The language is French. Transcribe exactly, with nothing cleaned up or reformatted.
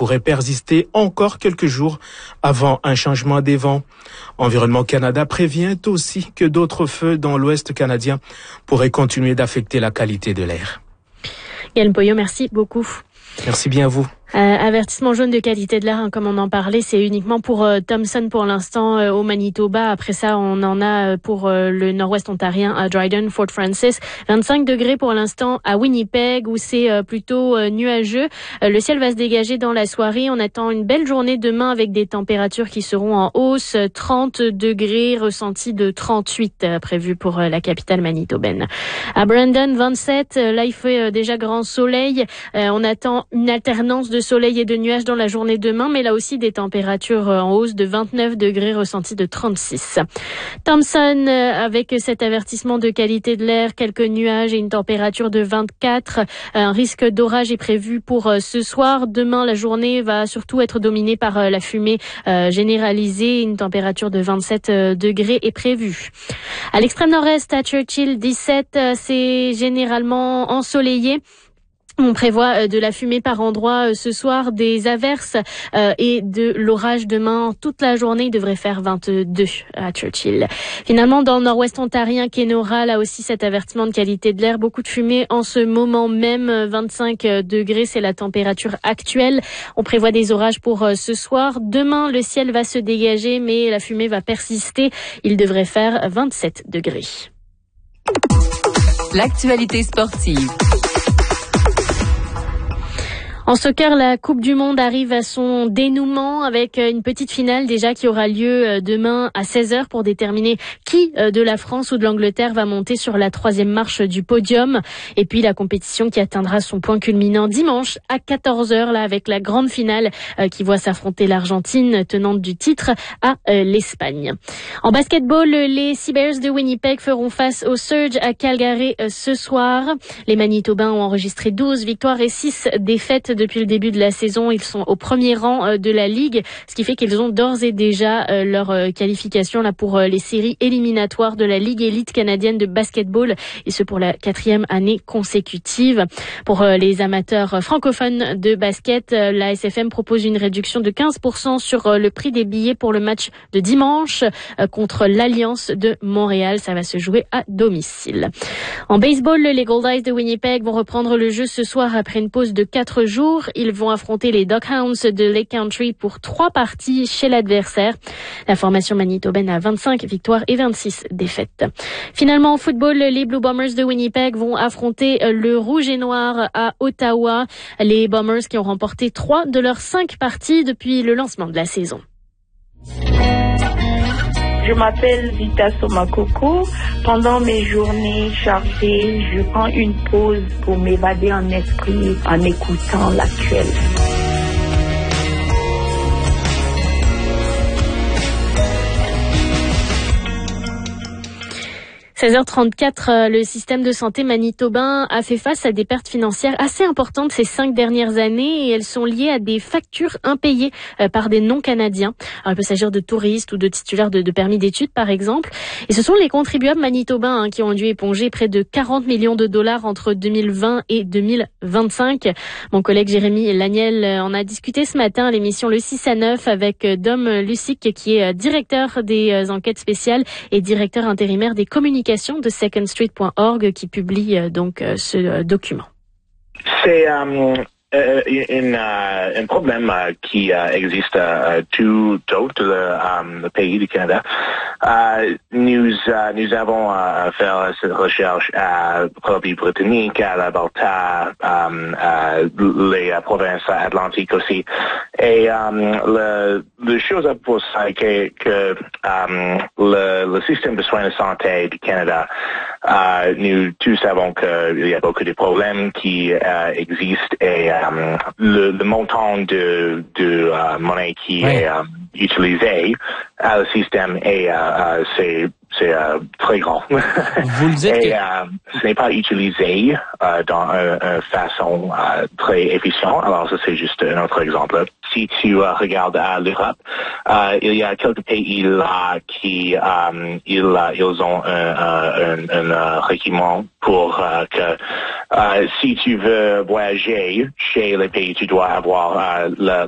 pourrait persister encore quelques jours avant un changement des vents. Environnement Canada prévient aussi que d'autres feux dans l'ouest canadien pourraient continuer d'affecter la qualité de l'air. Gaël Poyot, merci beaucoup. Merci bien à vous. Euh, avertissement jaune de qualité de l'air, hein, comme on en parlait, c'est uniquement pour euh, Thompson pour l'instant euh, au Manitoba. Après ça, on en a euh, pour euh, le nord-ouest ontarien à Dryden, Fort Francis. vingt-cinq degrés pour l'instant à Winnipeg où c'est euh, plutôt euh, nuageux. Euh, le ciel va se dégager dans la soirée. On attend une belle journée demain avec des températures qui seront en hausse. trente degrés, ressenti de trente-huit euh, prévu pour euh, la capitale manitobaine. À Brandon, vingt-sept. Euh, là, il fait euh, déjà grand soleil. Euh, on attend une alternance de soleil et de nuages dans la journée demain, mais là aussi des températures en hausse de vingt-neuf degrés, ressenti de trente-six. Thompson, avec cet avertissement de qualité de l'air, quelques nuages et une température de vingt-quatre. Un risque d'orage est prévu pour ce soir. Demain, la journée va surtout être dominée par la fumée généralisée. Une température de vingt-sept degrés est prévue. À l'extrême nord-est, à Churchill, dix-sept, c'est généralement ensoleillé. On prévoit de la fumée par endroits ce soir, des averses euh, et de l'orage demain. Toute la journée, il devrait faire vingt-deux à Churchill. Finalement, dans le nord-ouest ontarien, Kenora, là aussi cet avertissement de qualité de l'air. Beaucoup de fumée en ce moment même. vingt-cinq degrés, c'est la température actuelle. On prévoit des orages pour ce soir. Demain, le ciel va se dégager, mais la fumée va persister. Il devrait faire vingt-sept degrés. L'actualité sportive. En soccer, la Coupe du Monde arrive à son dénouement avec une petite finale déjà qui aura lieu demain à seize heures pour déterminer qui de la France ou de l'Angleterre va monter sur la troisième marche du podium. Et puis la compétition qui atteindra son point culminant dimanche à quatorze heures là avec la grande finale qui voit s'affronter l'Argentine, tenante du titre, à l'Espagne. En basketball, les Sea Bears de Winnipeg feront face aux Surge à Calgary ce soir. Les Manitobains ont enregistré douze victoires et six défaites depuis le début de la saison. Ils sont au premier rang de la Ligue, ce qui fait qu'ils ont d'ores et déjà leur qualification là pour les séries éliminatoires de la Ligue élite canadienne de basketball, et ce pour la quatrième année consécutive. Pour les amateurs francophones de basket, la S F M propose une réduction de quinze pour cent sur le prix des billets pour le match de dimanche contre l'Alliance de Montréal. Ça va se jouer à domicile. En baseball, les Goldeyes de Winnipeg vont reprendre le jeu ce soir après une pause de quatre jours. Ils vont affronter les Duckhounds de Lake Country pour trois parties chez l'adversaire. La formation manitobaine a vingt-cinq victoires et vingt-six défaites. Finalement, en football, les Blue Bombers de Winnipeg vont affronter le Rouge et Noir à Ottawa. Les Bombers qui ont remporté trois de leurs cinq parties depuis le lancement de la saison. Je m'appelle Vita Somakoko. Pendant mes journées chargées, je prends une pause pour m'évader en esprit en écoutant l'actuel. seize heures trente-quatre, le système de santé manitobain a fait face à des pertes financières assez importantes ces cinq dernières années, et elles sont liées à des factures impayées par des non-canadiens. Alors, il peut s'agir de touristes ou de titulaires de, de permis d'études, par exemple. Et ce sont les contribuables manitobains hein, qui ont dû éponger près de quarante millions de dollars entre deux mille vingt et deux mille vingt-cinq. Mon collègue Jérémy Laniel en a discuté ce matin à l'émission Le six à neuf avec Dom Lucic, qui est directeur des enquêtes spéciales et directeur intérimaire des communications de second street point org, qui publie euh, donc euh, ce euh, document. C'est um, euh, une, euh, un problème euh, qui euh, existe euh, tout autour le, um, le pays du Canada. Euh, nous, euh, nous avons euh, fait cette recherche à Colombie-Britannique, à l'Alberta, euh, euh, les euh, provinces atlantiques aussi. Et um, le, la chose pour ça est que, que um, le, le système de soins de santé du Canada, euh, nous tous savons qu'il y a beaucoup de problèmes qui euh, existent, et um, le, le montant de, de uh, monnaie qui ouais. est um, utilisé à le système est uh, uh, c'est c'est euh, très grand. Vous le dites. Et que... euh, ce n'est pas utilisé euh, dans une un façon euh, très efficiente. Alors ça, c'est juste un autre exemple. Si tu euh, regardes à l'Europe, euh, il y a quelques pays là qui euh, ils, ils ont un, un, un, un règlement pour euh, que euh, si tu veux voyager chez les pays, tu dois avoir euh, le,